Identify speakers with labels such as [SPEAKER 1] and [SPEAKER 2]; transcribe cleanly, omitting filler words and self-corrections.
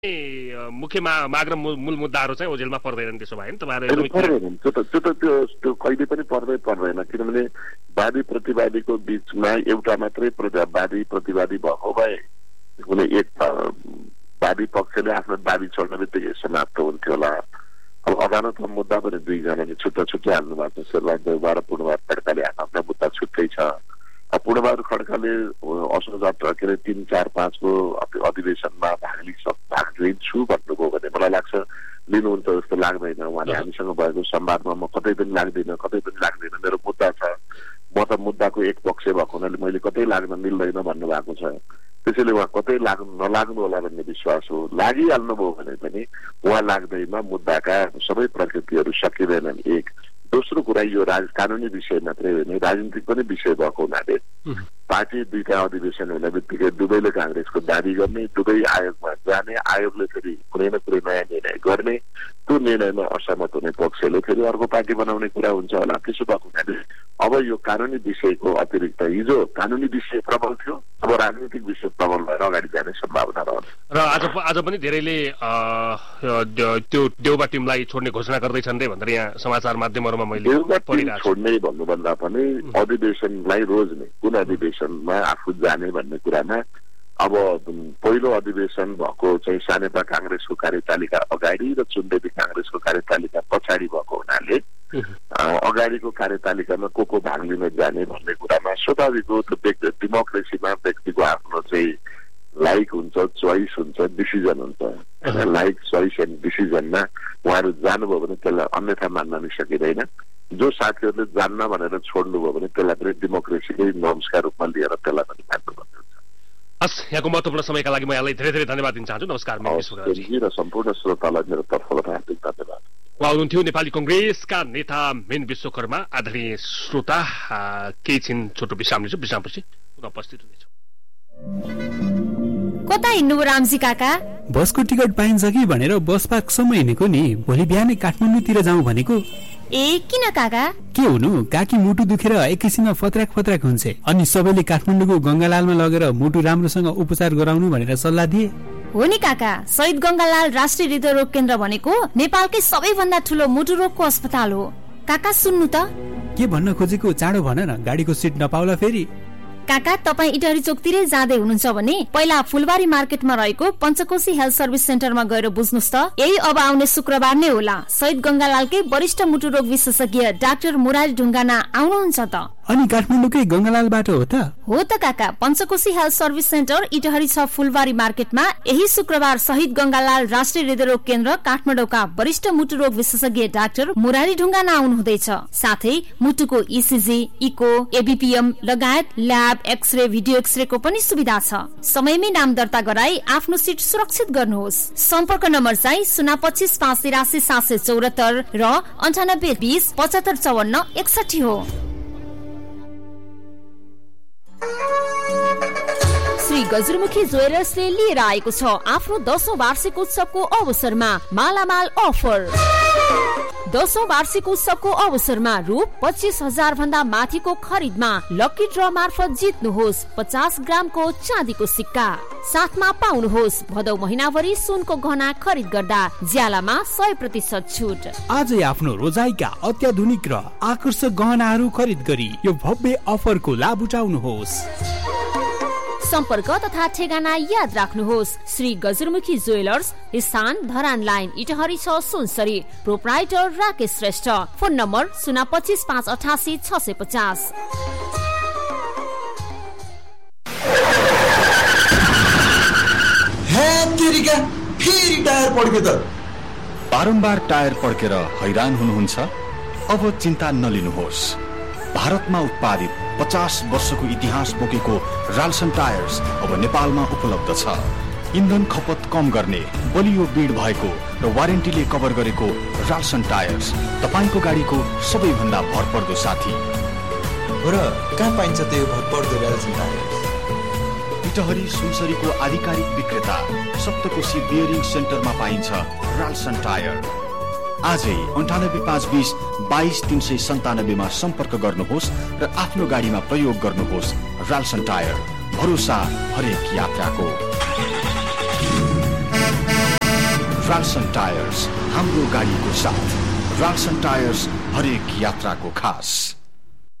[SPEAKER 1] मुख्य माग र मूल मुद्दाहरू चाहिँ ओझेलमा पर्दैनन्, त्यसो भए
[SPEAKER 2] पर्दैनन्। त्यो कहिले पनि पर्दैन, किनभने वादी प्रतिवादीको बीचमा एउटा मात्रै वादी प्रतिवादी भएको भए कुनै एक वादी पक्षले आफ्नो दाबी छोड्ने बित्तिकै समाप्त हुन्थ्यो होला। अब अदालतमा मुद्दा पनि दुईजनाले छुट्टा छुट्टै हाल्नु भएको छ। शेरबहादुर देउवा र पूर्णबहादुर खड्काले आफ्ना मुद्दा छुट्टै छ। पूर्णबहादुर खड्काले असोज 3, 4, 5 को अधिवेशनमा भाग लिन्छु भन्नुभयो भने मलाई लाग्छ लिनुहुन्छ जस्तो लाग्दैन। उहाँले हामीसँग भएको संवादमा म कतै पनि लाग्दैन। मेरो मुद्दा छ, म त मुद्दाको एक पक्ष भएको हुनाले मैले कतै लाग्न मिल्दैन भन्नुभएको छ। त्यसैले उहाँ कतै नलाग्नु होला भन्ने विश्वास हो। लागिहाल्नुभयो भने पनि उहाँ लाग्दैमा मुद्दाका सबै प्रकृतिहरू सकिँदैनन्। एक दोस्रो कुरा, यो कानुनी विषय मात्रै होइन, राजनीतिक पनि विषय भएको हुनाले पार्टी दुईटा अधिवेशन हुने बित्तिकै दुवैले काङ्ग्रेसको दाबी गर्ने, दुवै आयोगमा जाने, आयोगले फेरि कुनै न कुनै नयाँ निर्णय गर्ने, त्यो निर्णयमा असहमत हुने पक्षले फेरि अर्को पार्टी बनाउने कुरा हुन्छ होला। त्यसो भएको हुनाले अब यो कानुनी विषयको अतिरिक्त हिजो कानुनी विषय प्रबल थियो, अब राजनीतिक विषय प्रबल भएर अगाडि जाने सम्भावना रहन्छ।
[SPEAKER 1] र आज पनि धेरैले त्यो देउबा टिमलाई छोड्ने घोषणा गर्दैछन् रे भनेर यहाँ समाचार माध्यमहरूमा मैले पढिरहेको छु।
[SPEAKER 2] छोड्ने भन्नुभन्दा पनि अधिवेशनलाई रोज्ने, कुन अधिवेशनमा आफू जाने भन्ने कुरामा अब पहिलो अधिवेशन भएको चाहिँ सानेपा काङ्ग्रेसको कार्यतालिका अगाडि र चुन्देली काङ्ग्रेसको कार्यतालिका पछाडि भएको हुनाले अगाडिको कार्यतालिकामा को भाग लिन जाने भन्ने कुरामा स्वाभाविक हो। त्यो डेमोक्रेसीमा व्यक्तिको आफ्नो चाहिँ लाइक हुन्छ, चोइस हुन्छ, डिसिजन हुन्छ। लाइक, चोइस एन्ड डिसिजनमा उहाँहरू जानुभयो भने त्यसलाई अन्यथा मान्न नि सकिँदैन। जो साथीहरूले जान्न भनेर छोड्नुभयो भने त्यसलाई पनि डेमोक्रेसीकै नर्म्सका रूपमा लिएर त्यसलाई पनि मान्नुपर्ने हुन्छ।
[SPEAKER 1] हस्, यहाँको महत्त्वपूर्ण समयका लागि म यहाँलाई धेरै धेरै धन्यवाद दिन चाहन्छु। नमस्कार
[SPEAKER 2] र सम्पूर्ण श्रोतालाई मेरो तर्फबाट हार्दिक धन्यवाद।
[SPEAKER 1] उहाँ हुनुहुन्थ्यो नेपाली कङ्ग्रेसका नेता मेन विश्वकर्मा। आदरणीय श्रोता, केही छिन छोटो विश्राम लिन्छौँ, विश्रामपछि पुनः उपस्थित हुनेछौँ।
[SPEAKER 3] कता हिँड्नुभयो रामजी काका?
[SPEAKER 4] बसको टिकट पाइन्छ कि भनेर बस पार्कसम्म हिँडेको नि। भोलि बिहानै काठमाडौँतिर जाउँ भनेको।
[SPEAKER 3] ए किन काका?
[SPEAKER 4] के हुनु, काकी मुटु दुखेर एकैछिनमा फत्राक हुन्छ, अनि सबैले काठमाडौँको गंगालालमा लगेर मुटु राम्रोसँग उपचार गराउनु भनेर सल्लाह दिए।
[SPEAKER 3] हो नि काका, शहीद गंगालाल राष्ट्रिय हृदयरोग केन्द्र भनेको नेपालकै सबैभन्दा ठुलो मुटु रोगको अस्पताल हो। काका सुन्नु त।
[SPEAKER 4] के भन्न खोजेको चाँडो भन न, गाडीको सिट नपाउला फेरि।
[SPEAKER 3] काका, तपाईँ इटहरी चोकतिरै जाँदै हुनुहुन्छ भने पहिला फुलबारी मार्केटमा रहेको पञ्चकोशी हेल्थ सर्भिस सेन्टरमा गएर बुझ्नुस् त। यही अब आउने शुक्रबार नै होला। शहीद गंगालालकै वरिष्ठ मुटु रोग विशेषज्ञ डाक्टर मुरारी ढुङ्गाना आउनुहुन्छ त।
[SPEAKER 4] अनि काठमाडौँकै गंगालालबाट हो त?
[SPEAKER 3] हो त काका, Panchkoshi health service centre Itahari 6 फुलबारी मार्केटमा यही शुक्रबार शहीद गंगालाल राष्ट्रिय हृदयरोग केन्द्र काठमाडौँका वरिष्ठ मुटु रोग विशेषज्ञ डाक्टर मुरारी ढुङ्गाना आउनुहुँदैछ। साथै मुटुको इसिजी, इको, एबिपिएम लगायत ल्याब, एक्सरे, भिडियो एक्सरेको पनि सुविधा छ। समयमै नाम दर्ता गराई आफ्नो सिट सुरक्षित गर्नुहोस्। सम्पर्क नम्बर चाहिँ 025 583 774 र 98 20 75 54 61 हो। श्री गजरमुखी ज्वेलर्सले लिएर आएको छ आफ्नो 10औं वार्षिक उत्सवको अवसरमा मालामाल अफर। 10औं वार्षिक उत्सवको अवसरमा रु 25,000 भन्दा माथिको खरिदमा लकी ड्र मार्फत जित्नुहोस् 50 ग्रामको चाँदीको सिक्का। साथमा पाउनुहोस् भदौ महिनाभरि सुनको गहना खरिद गर्दा ज्यालामा 100% छुट।
[SPEAKER 4] आजै आफ्नो रोजाइका अत्याधुनिक र आकर्षक गहनाहरू खरिद गरी यो भव्य अफरको लाभ उठाउनुहोस्।
[SPEAKER 3] सम्पर्क तथा ठेगाना याद राख्नुहोस्। श्री गजरमुखी ज्वेलर्स, स्थान Dharan line, Itahari 6 Sunsari. Proprietor Rakesh Shrestha. Phone number 025 588 650।
[SPEAKER 5] फेरि टायर पड्क्यो त।
[SPEAKER 6] बारम्बार टायर पड्केर हैरान हुनुहुन्छ? अब चिन्ता नलिनुहोस्। भारतमा उत्पादित 50 वर्षको इतिहास बोकेको राल्सन टायर्स अब नेपालमा उपलब्ध छ। इन्धन खपत कम गर्ने, बलियो बिड भएको र वारेन्टीले कभर गरेको राल्सन टायर्स तपाईको गाडीको सबैभन्दा भरपर्दो साथी।
[SPEAKER 5] र कहाँ पाइन्छ त्यो भरपर्दो राल्सन टायर्स?
[SPEAKER 6] इटहरी सुनसरीको आधिकारिक विक्रेता सप्तकोशी बियरिङ सेन्टरमा पाइन्छ राल्सन टायर। आजै 98 520 22 397 मा सम्पर्क गर्नुहोस् र आफ्नो गाडीमा प्रयोग गर्नुहोस् राल्सन टायर। भरोसा हरेक यात्राको। राल्सन टायर्स, हाम्रो गाडीको साथ। राल्सन टायर्स, हरेक यात्राको खास।